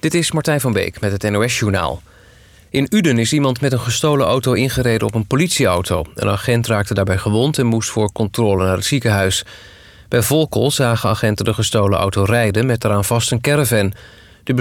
Dit is Martijn van Beek met het NOS-journaal. In Uden is iemand met een gestolen auto ingereden op een politieauto. Een agent raakte daarbij gewond en moest voor controle naar het ziekenhuis. Bij Volkel zagen agenten de gestolen auto rijden met eraan vast een caravan.